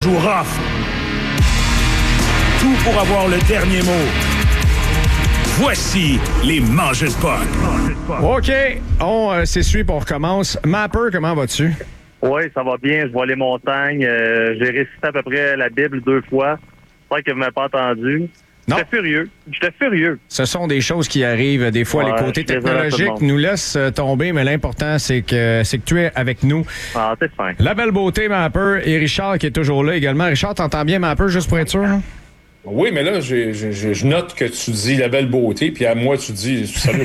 tout rough. Tout pour avoir le dernier mot. Voici les Mangeux de Puck. OK, on s'essuie pour on recommence. Mapper, comment vas-tu? Oui, ça va bien. Je vois les montagnes. J'ai récité à peu près la Bible 2 fois. J'espère que vous ne m'avez pas entendu. J'étais furieux. Ce sont des choses qui arrivent. Des fois, les côtés technologiques nous laissent tomber, mais l'important, c'est que tu es avec nous. Ah, c'est fin. La belle beauté, Mapper, et Richard qui est toujours là également. Richard, t'entends bien Mapper, juste pour être sûr? Hein? Oui, mais là, je note que tu dis la belle beauté, puis à moi, tu dis salut,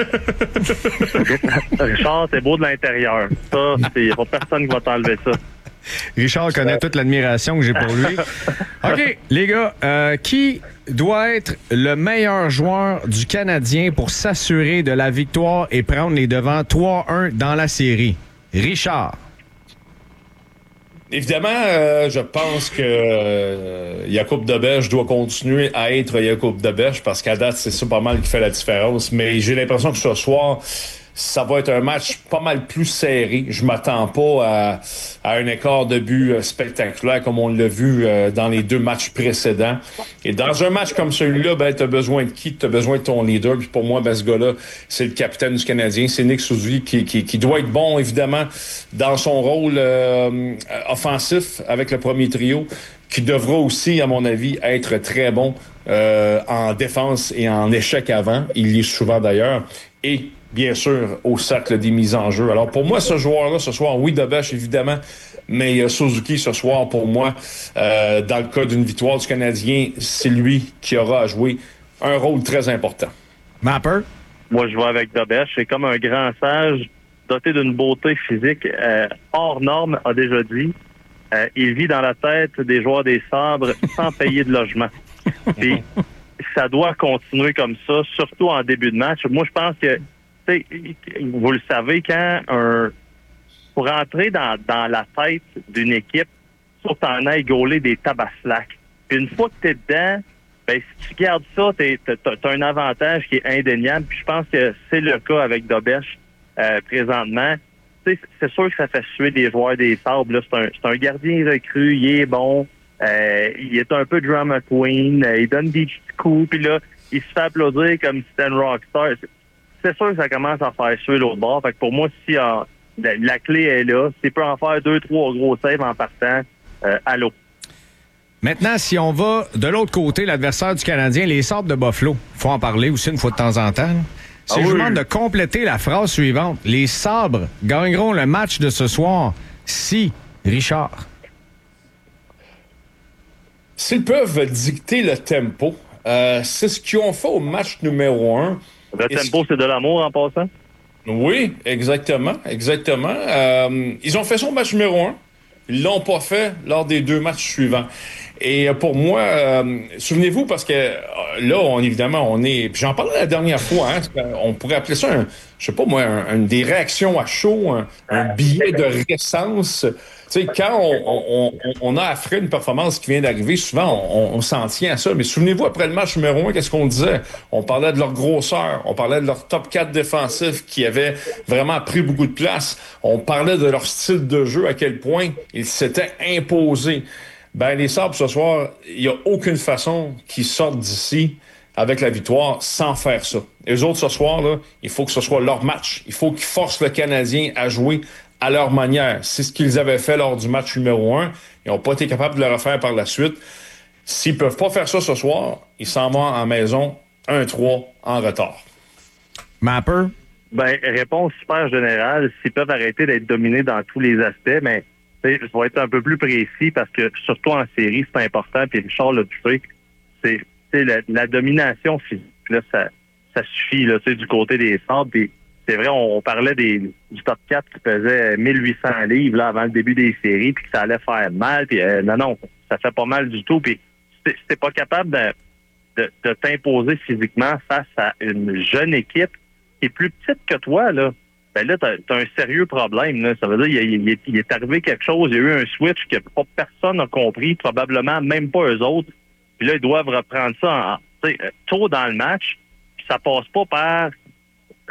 Richard. Richard, t'es beau de l'intérieur. Ça, il n'y a pas personne qui va t'enlever ça. Richard connaît toute l'admiration que j'ai pour lui. OK, les gars, qui doit être le meilleur joueur du Canadien pour s'assurer de la victoire et prendre les devants 3-1 dans la série? Richard. Évidemment, je pense que Jakub Dobeš doit continuer à être Jakub Dobeš parce qu'à date, c'est ça pas mal qui fait la différence. Mais j'ai l'impression que ce soir, ça va être un match pas mal plus serré. Je m'attends pas à un écart de but spectaculaire comme on l'a vu dans les 2 matchs précédents. Et dans un match comme celui-là, ben, t'as besoin de qui? T'as besoin de ton leader. Puis pour moi, ben, ce gars-là, c'est le capitaine du Canadien. C'est Nick Suzuki qui doit être bon, évidemment, dans son rôle offensif avec le premier trio, qui devra aussi, à mon avis, être très bon en défense et en échec avant. Il l'est souvent d'ailleurs. Et bien sûr, au cercle des mises en jeu. Alors, pour moi, ce joueur-là, ce soir, oui, Dobeš, évidemment, mais Suzuki, ce soir, pour moi, dans le cas d'une victoire du Canadien, c'est lui qui aura à jouer un rôle très important. Mapper? Moi, je vais avec Dobeš. C'est comme un grand sage, doté d'une beauté physique hors norme, a déjà dit. Il vit dans la tête des joueurs des Sabres sans payer de logement. Puis, ça doit continuer comme ça, surtout en début de match. Moi, je pense que vous le savez, pour entrer dans la tête d'une équipe, il faut que tu en ailles gauler des tabaslacs. Puis une fois que tu es dedans, ben, si tu gardes ça, t'as un avantage qui est indéniable. Puis je pense que c'est le cas avec Dobeš présentement. C'est sûr que ça fait suer des joueurs des Sabres. C'est un gardien recru, il est bon. Il est un peu drama queen. Il donne des petits coups. Puis là, il se fait applaudir comme si c'était une rockstar. C'est sûr que ça commence à faire suer l'autre bord. Fait que pour moi, si la clé est là, s'il peut en faire 2-3 gros saves en partant, allô. Maintenant, si on va de l'autre côté, l'adversaire du Canadien, les Sabres de Buffalo, il faut en parler aussi une fois de temps en temps. Je vous demande de compléter la phrase suivante. Les Sabres gagneront le match de ce soir si, Richard. S'ils peuvent dicter le tempo, c'est ce qu'ils ont fait au match numéro 1. Le tempo, c'est de l'amour en passant? Oui, exactement. Ils ont fait ça au match numéro 1. Ils l'ont pas fait lors des 2 matchs suivants. Et pour moi, souvenez-vous, parce que là, on est... Puis j'en parlais la dernière fois, on pourrait appeler ça, des réactions à chaud, un billet de récence. Tu sais, quand on a affré une performance qui vient d'arriver, souvent, on s'en tient à ça. Mais souvenez-vous, après le match numéro 1, qu'est-ce qu'on disait? On parlait de leur grosseur, on parlait de leur top 4 défensif qui avait vraiment pris beaucoup de place. On parlait de leur style de jeu, à quel point ils s'étaient imposés. Ben, les Sabres, ce soir, il n'y a aucune façon qu'ils sortent d'ici avec la victoire sans faire ça. Les autres, ce soir, là, il faut que ce soit leur match. Il faut qu'ils forcent le Canadien à jouer à leur manière. C'est ce qu'ils avaient fait lors du match numéro 1. Ils n'ont pas été capables de le refaire par la suite. S'ils peuvent pas faire ça ce soir, ils s'en vont en maison 1-3 en retard. Mapper? Ben, réponse super générale. S'ils peuvent arrêter d'être dominés dans tous les aspects, mais je vais être un peu plus précis parce que, surtout en série, c'est important. Puis Richard l'a touché. C'est la domination physique. Là, ça suffit là, du côté des Sabres. Puis c'est vrai, on parlait du top 4 qui pesait 1800 livres là, avant le début des séries, puis que ça allait faire mal. Puis non, ça fait pas mal du tout. Puis si t'es pas capable de t'imposer physiquement face à une jeune équipe qui est plus petite que toi, là, ben là, t'as un sérieux problème. Là. Ça veut dire il est arrivé quelque chose, il y a eu un switch que pas personne n'a compris, probablement même pas eux autres. Puis là, ils doivent reprendre ça tôt dans le match. Puis ça passe pas par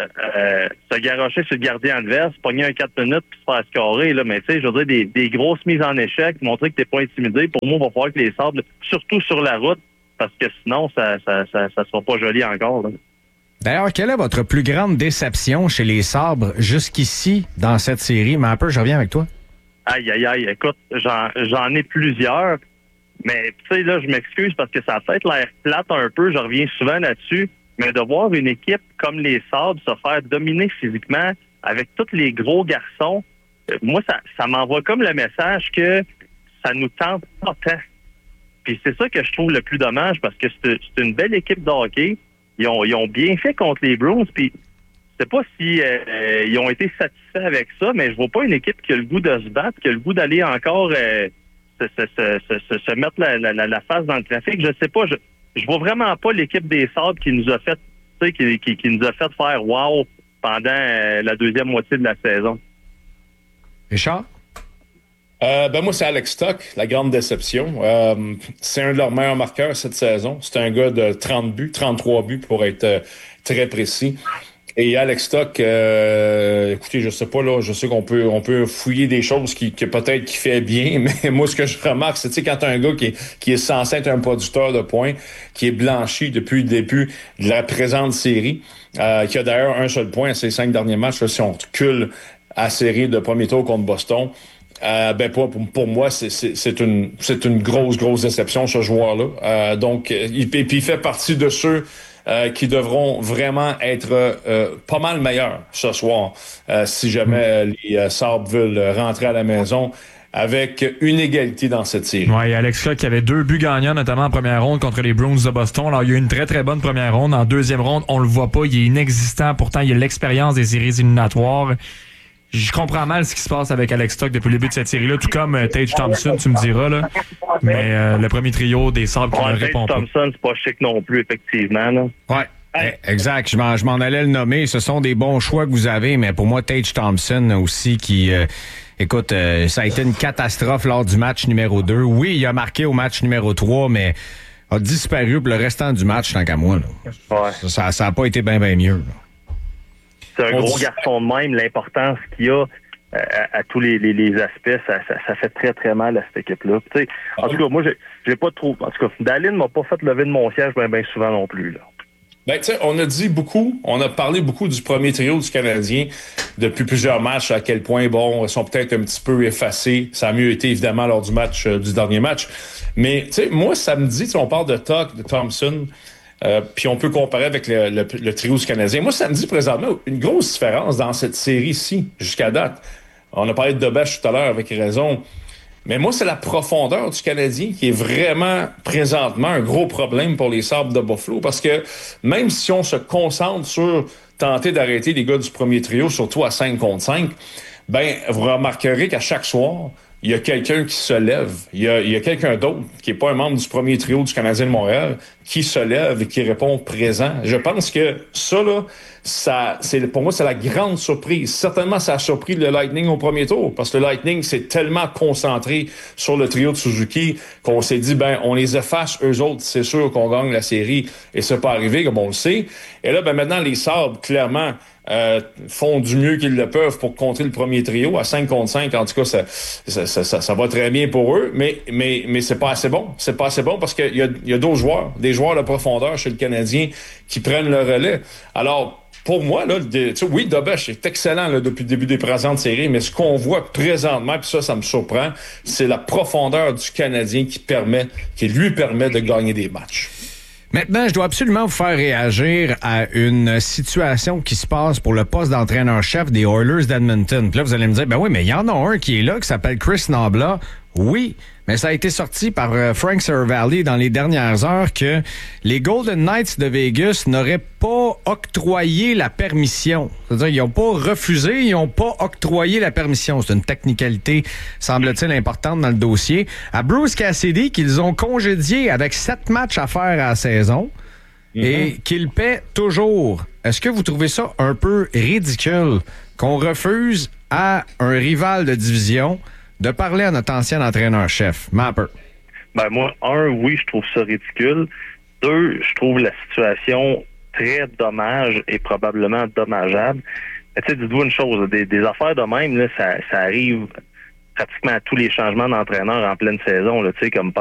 se garrocher sur le gardien adverse, pogner un 4 minutes puis se faire scorer, là, mais tu sais, je veux dire, des grosses mises en échec, montrer que t'es pas intimidé, pour moi, il va falloir que les Sabres, surtout sur la route, parce que sinon, ça sera pas joli encore, là. D'ailleurs, quelle est votre plus grande déception chez les Sabres jusqu'ici dans cette série? Mais un peu, je reviens avec toi. Aïe, écoute, j'en ai plusieurs, mais tu sais, là, je m'excuse parce que ça a peut-être l'air plate un peu, je reviens souvent là-dessus, mais de voir une équipe comme les Sabres se faire dominer physiquement avec tous les gros garçons, moi, ça m'envoie comme le message que ça nous tente pas tant. Puis c'est ça que je trouve le plus dommage parce que c'est une belle équipe de hockey. Ils ont bien fait contre les Bruins, puis je sais pas si ils ont été satisfaits avec ça, mais je vois pas une équipe qui a le goût de se battre, qui a le goût d'aller encore se mettre la face dans le trafic. Je sais pas, je vois vraiment pas l'équipe des Sabres qui nous a fait, tu sais, qui nous a fait faire wow pendant la deuxième moitié de la saison. Richard? Moi, c'est Alex Stock, la grande déception. C'est un de leurs meilleurs marqueurs cette saison. C'est un gars de 33 buts pour être très précis. Et Alex Stock, écoutez, je sais pas, là, je sais qu'on peut fouiller des choses qui peut-être qui fait bien, mais moi, ce que je remarque, c'est, tu sais, quand t'as un gars qui est censé être un producteur de points, qui est blanchi depuis le début de la présente série, qui a d'ailleurs un seul point à ses 5 derniers matchs, là, si on recule à la série de premier tour contre Boston, pour moi, c'est une grosse déception, ce joueur-là. Donc, il fait partie de ceux qui devront vraiment être pas mal meilleurs ce soir si jamais les Sabres veulent rentrer à la maison avec une égalité dans cette série. Oui, Alex Stock qui avait 2 buts gagnants, notamment en première ronde contre les Bruins de Boston. Alors, il y a eu une très bonne première ronde. En deuxième ronde, on le voit pas. Il est inexistant. Pourtant, il a l'expérience des séries éliminatoires. Je comprends mal ce qui se passe avec Alex Stock depuis le début de cette série-là, tout comme Tage Thompson, tu me diras, là. Mais le premier trio des Sabres qui ne répond pas. Thompson, c'est pas chic non plus, effectivement, là. Ouais, exact. Je m'en allais le nommer. Ce sont des bons choix que vous avez, mais pour moi, Tage Thompson aussi qui... écoute, ça a été une catastrophe lors du match numéro 2. Oui, il a marqué au match numéro 3, mais a disparu pour le restant du match, tant qu'à moi, là. Ouais. Ça a pas été bien mieux, là. C'est un gros garçon de même, l'importance qu'il a à tous les aspects, ça fait très mal à cette équipe-là. Tu sais, en tout cas, moi, j'ai pas trop... En tout cas, Dallin m'a pas fait lever de mon siège bien souvent non plus, là. Ben, tu sais, on a parlé beaucoup du premier trio du Canadien depuis plusieurs matchs, à quel point, bon, ils sont peut-être un petit peu effacés. Ça a mieux été, évidemment, lors du match, du dernier match. Mais, tu sais, moi, ça me dit, on parle de Tuck, de Thompson, puis on peut comparer avec le trio du Canadien. Moi, ça me dit présentement une grosse différence dans cette série-ci, jusqu'à date. On a parlé de Dobèche tout à l'heure avec raison. Mais moi, c'est la profondeur du Canadien qui est vraiment, présentement, un gros problème pour les Sabres de Buffalo. Parce que même si on se concentre sur tenter d'arrêter les gars du premier trio, surtout à 5 contre 5, ben, vous remarquerez qu'à chaque soir, il y a quelqu'un qui se lève. Il y a quelqu'un d'autre qui n'est pas un membre du premier trio du Canadien de Montréal qui se lève et qui répond présent. Je pense que ça, là, pour moi, c'est la grande surprise. Certainement, ça a surpris le Lightning au premier tour parce que le Lightning s'est tellement concentré sur le trio de Suzuki qu'on s'est dit, ben, on les efface, eux autres, c'est sûr qu'on gagne la série et c'est pas arrivé, comme on le sait. Et là, ben, maintenant, les Sabres, clairement, font du mieux qu'ils le peuvent pour contrer le premier trio à 5 contre 5. En tout cas, ça va très bien pour eux, mais c'est pas assez bon. C'est pas assez bon parce qu'il y a d'autres joueurs, des joueurs de profondeur chez le Canadien qui prennent le relais. Alors, pour moi, là, oui, Dobèche est excellent là, depuis le début des présentes séries, mais ce qu'on voit présentement, puis ça me surprend, c'est la profondeur du Canadien qui lui permet de gagner des matchs. Maintenant, je dois absolument vous faire réagir à une situation qui se passe pour le poste d'entraîneur-chef des Oilers d'Edmonton. Puis là, vous allez me dire, ben oui, mais il y en a un qui est là, qui s'appelle Chris Nabla. Oui, mais ça a été sorti par Frank Seravalli dans les dernières heures que les Golden Knights de Vegas n'auraient pas octroyé la permission. C'est-à-dire, ils n'ont pas refusé, ils n'ont pas octroyé la permission. C'est une technicalité, semble-t-il, importante dans le dossier. À Bruce Cassidy, qu'ils ont congédié avec 7 matchs à faire à la saison et qu'ils paient toujours. Est-ce que vous trouvez ça un peu ridicule qu'on refuse à un rival de division de parler à notre ancien entraîneur-chef, Mapper? Ben moi, oui, je trouve ça ridicule. 2, je trouve la situation très dommage et probablement dommageable. Tu sais, dites-vous une chose, des affaires de même, là, ça arrive pratiquement à tous les changements d'entraîneur en pleine saison, là, tu sais, comme